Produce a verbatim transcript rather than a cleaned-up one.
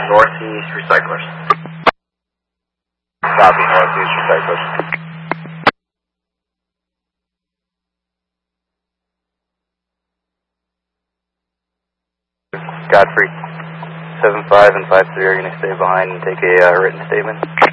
Northeast Recyclers. Copy, Northeast Recyclers. Godfrey, seven five and five three are going to stay behind and take a uh, written statement.